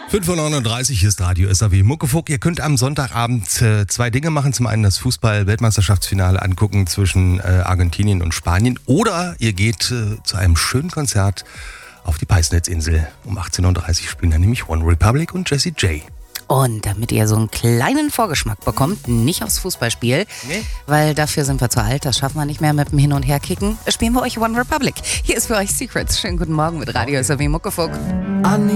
5:39 Uhr, hier ist Radio SAW Muckefuck. Ihr könnt am Sonntagabend zwei Dinge machen. Zum einen das Fußball-Weltmeisterschaftsfinale angucken zwischen Argentinien und Spanien. Oder ihr geht zu einem schönen Konzert auf die Peisnitzinsel. Um 18:30 Uhr spielen dann nämlich One Republic und Jessie J. Und damit ihr so einen kleinen Vorgeschmack bekommt, nicht aufs Fußballspiel, weil dafür sind wir zu alt, das schaffen wir nicht mehr mit dem Hin- und Herkicken, spielen wir euch One Republic. Hier ist für euch Secrets. Schönen guten Morgen mit Radio SAW Muckefuck.